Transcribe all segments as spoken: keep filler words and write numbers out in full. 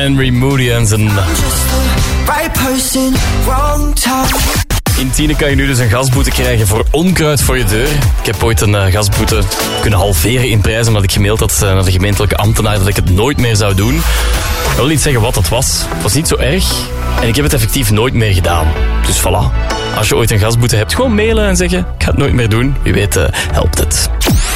Henry Moody en zijn... In Tiene kan je nu dus een gasboete krijgen voor onkruid voor je deur. Ik heb ooit een uh, gasboete kunnen halveren in prijs, omdat ik gemaild had uh, naar de gemeentelijke ambtenaar dat ik het nooit meer zou doen. Ik wil niet zeggen wat het was. Het was niet zo erg. En ik heb het effectief nooit meer gedaan. Dus voilà. Als je ooit een gasboete hebt, gewoon mailen en zeggen, ik ga het nooit meer doen. Wie weet uh, helpt het.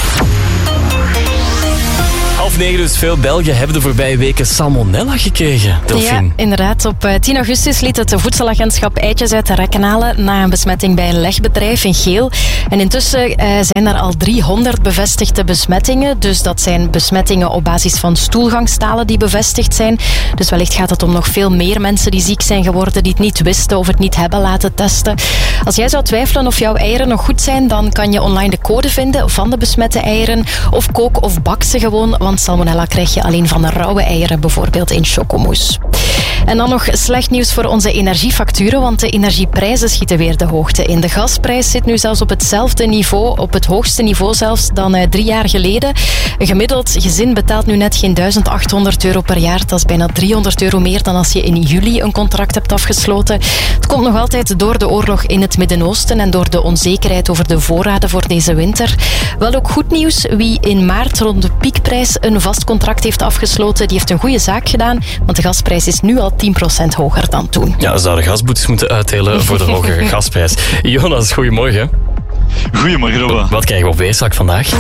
Half negen, dus veel Belgen hebben de voorbije weken salmonella gekregen. Delphine. Ja, inderdaad. Op tien augustus liet het voedselagentschap eitjes uit de rekken halen na een besmetting bij een legbedrijf in Geel. En intussen eh, zijn er al driehonderd bevestigde besmettingen. Dus dat zijn besmettingen op basis van stoelgangstalen die bevestigd zijn. Dus wellicht gaat het om nog veel meer mensen die ziek zijn geworden, die het niet wisten of het niet hebben laten testen. Als jij zou twijfelen of jouw eieren nog goed zijn, dan kan je online de code vinden van de besmette eieren. Of kook of bak ze gewoon, want salmonella krijg je alleen van de rauwe eieren, bijvoorbeeld in chocomousse. En dan nog slecht nieuws voor onze energiefacturen, want de energieprijzen schieten weer de hoogte in. De gasprijs zit nu zelfs op hetzelfde niveau, op het hoogste niveau zelfs dan uh, drie jaar geleden. Een gemiddeld gezin betaalt nu net geen duizend achthonderd euro per jaar. Dat is bijna driehonderd euro meer dan als je in juli een contract hebt afgesloten. Het komt nog altijd door de oorlog in het Midden-Oosten en door de onzekerheid over de voorraden voor deze winter. Wel ook goed nieuws, wie in maart rond de piekprijs een vast contract heeft afgesloten, die heeft een goede zaak gedaan, want de gasprijs is nu al tien procent hoger dan toen. Ja, ze zouden gasboetes moeten uitdelen voor de hogere gasprijs. Jonas, goedemorgen. Goedemorgen, Robbe. Wat krijgen we op weerslag vandaag?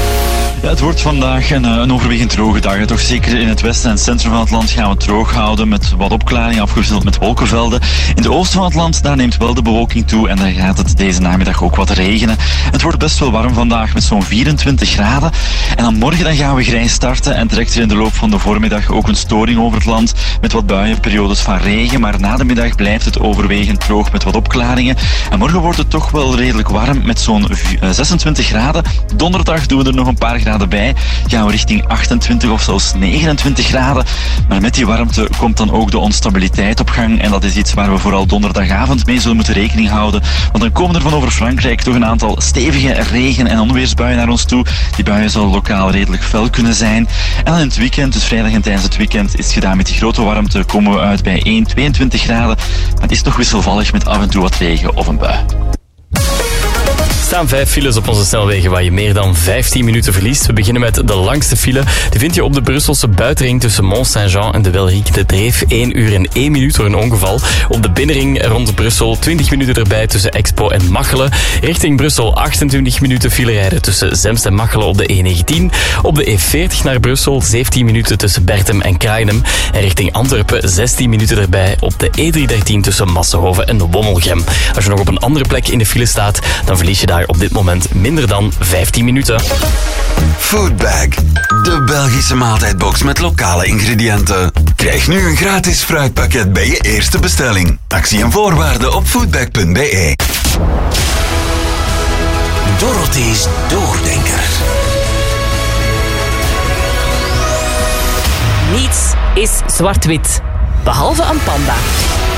Ja, het wordt vandaag een, een overwegend droge dag. Toch zeker in het westen en het centrum van het land gaan we het droog houden met wat opklaringen afgewisseld met wolkenvelden. In de oosten van het land, daar neemt wel de bewolking toe en daar gaat het deze namiddag ook wat regenen. Het wordt best wel warm vandaag met zo'n vierentwintig graden. En dan morgen dan gaan we grijs starten en trekt er in de loop van de voormiddag ook een storing over het land met wat buien, periodes van regen. Maar na de middag blijft het overwegend droog met wat opklaringen. En morgen wordt het toch wel redelijk warm met zo'n zesentwintig graden. Donderdag doen we er nog een paar graden bij. Gaan we richting achtentwintig of zelfs negenentwintig graden. Maar met die warmte komt dan ook de onstabiliteit op gang. En dat is iets waar we vooral donderdagavond mee zullen moeten rekening houden. Want dan komen er van over Frankrijk toch een aantal stevige regen- en onweersbuien naar ons toe. Die buien zullen lokaal redelijk fel kunnen zijn. En dan in het weekend, dus vrijdag en tijdens het weekend, is het gedaan met die grote warmte. Komen we uit bij één, tweeëntwintig graden. Maar het is toch wisselvallig met af en toe wat regen of een bui. Er staan vijf files op onze snelwegen waar je meer dan vijftien minuten verliest. We beginnen met de langste file. Die vind je op de Brusselse buitenring tussen Mont-Saint-Jean en de Welriek de Dreef. één uur en één minuut door een ongeval. Op de binnenring rond Brussel twintig minuten erbij tussen Expo en Machelen. Richting Brussel achtentwintig minuten file rijden tussen Zemst en Machelen op de E negentien. Op de E veertig naar Brussel zeventien minuten tussen Berchem en Krainem. En richting Antwerpen zestien minuten erbij op de E driehonderddertien tussen Massenhoven en Wommelgem. Als je nog op een andere plek in de file staat, dan verlies je daar op dit moment minder dan vijftien minuten. Foodbag, de Belgische maaltijdbox met lokale ingrediënten. Krijg nu een gratis fruitpakket bij je eerste bestelling. Actie en voorwaarden op foodbag punt b e. Dorothy's Doordenker. Niets is zwart-wit, behalve een panda.